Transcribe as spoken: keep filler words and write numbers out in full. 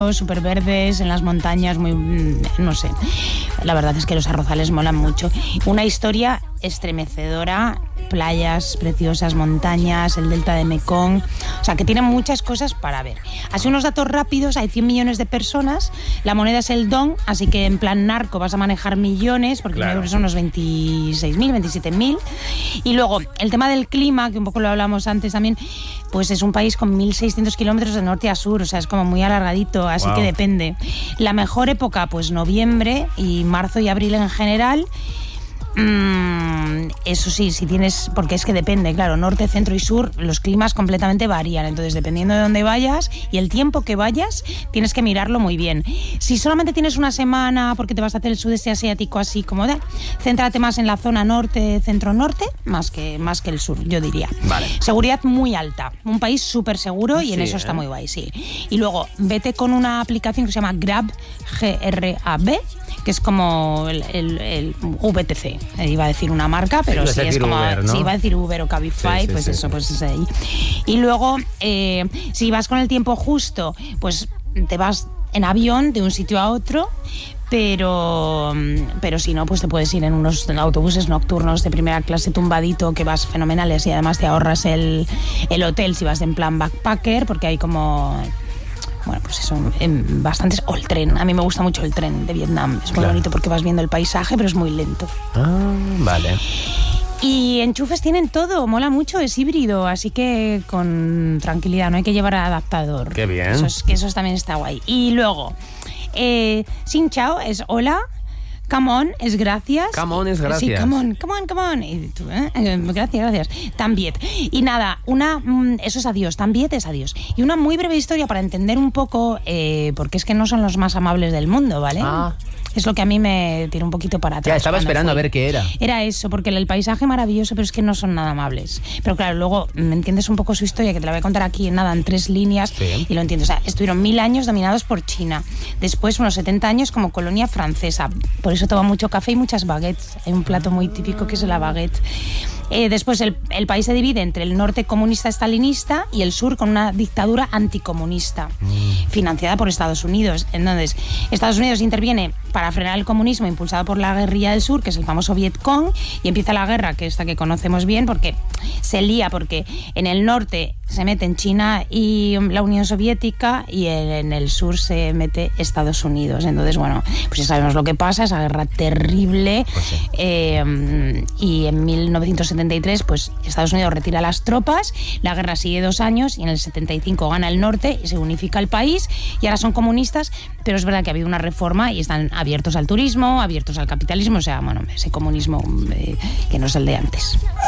claros, súper verdes, en las montañas, muy... no sé. La verdad es que los arrozales molan mucho. Una historia estremecedora, playas preciosas, montañas, el delta de Mekong, o sea que tiene muchas cosas para ver. Así unos datos rápidos, hay cien millones de personas, la moneda es el dong, así que en plan narco vas a manejar millones, porque claro, son unos veintiséis mil, veintisiete mil, y luego el tema del clima, que un poco lo hablamos antes también, pues es un país con mil seiscientos kilómetros de norte a sur, o sea es como muy alargadito, así wow. que depende. La mejor época, pues noviembre y marzo y abril en general. Mm, eso sí, si tienes, porque es que depende, claro, norte, centro y sur, los climas completamente varían, entonces dependiendo de dónde vayas y el tiempo que vayas, tienes que mirarlo muy bien. Si solamente tienes una semana porque te vas a hacer el sudeste asiático así como de, céntrate más en la zona norte, centro-norte, más que, más que el sur, yo diría. Vale. Seguridad muy alta, un país súper seguro y sí, en eso ¿eh? está muy guay, sí. Y luego, vete con una aplicación que se llama Grab, G R A B, que es como el, el, el V T C. Iba a decir una marca, pero sí, sí es como... Uber, ¿no? Sí, iba a decir Uber o Cabify, sí, sí, pues sí, eso, sí. pues es ahí. Y luego, eh, si vas con el tiempo justo, pues te vas en avión de un sitio a otro, pero pero si no, pues te puedes ir en unos autobuses nocturnos de primera clase tumbadito, que vas fenomenales y además te ahorras el, el hotel si vas en plan backpacker, porque hay como... Bueno, pues eso, en bastantes... O el tren, a mí me gusta mucho el tren de Vietnam. Es muy claro. bonito porque vas viendo el paisaje, pero es muy lento. Ah, vale. Y enchufes tienen todo, mola mucho, es híbrido, así que con tranquilidad, no hay que llevar adaptador. Qué bien. Eso, es, que eso también está guay. Y luego, eh, Xin Chao es hola. Come on es gracias. Come on es gracias. Sí, come on, come on, come on. Y tú, ¿eh? Gracias, gracias. También. Y nada, una, eso es adiós, también es adiós. Y una muy breve historia para entender un poco, eh, porque es que no son los más amables del mundo, ¿vale? Ah. Es lo que a mí me tira un poquito para atrás. Ya, estaba esperando fui. a ver qué era. Era eso, porque el paisaje maravilloso, pero es que no son nada amables. Pero claro, luego me entiendes un poco su historia, que te la voy a contar aquí en nada, en tres líneas, sí. y lo entiendo. O sea, estuvieron mil años dominados por China. Después, unos setenta años como colonia francesa. Por eso toma mucho café y muchas baguettes. Hay un plato muy típico que es la baguette. Eh, después el, el país se divide entre el norte comunista estalinista y el sur con una dictadura anticomunista, mm. financiada por Estados Unidos. Entonces, Estados Unidos interviene para frenar el comunismo impulsado por la guerrilla del sur, que es el famoso Vietcong, y empieza la guerra, que esta que conocemos bien, porque se lía, porque en el norte se meten China y la Unión Soviética y en el sur se mete Estados Unidos. Entonces, bueno, pues ya sabemos lo que pasa, esa guerra terrible. Pues sí. eh, y en mil novecientos setenta y tres, pues Estados Unidos retira las tropas, la guerra sigue dos años y en el setenta y cinco gana el norte y se unifica el país y ahora son comunistas, pero es verdad que ha habido una reforma y están abiertos al turismo, abiertos al capitalismo, o sea, bueno, ese comunismo eh, que no es el de antes.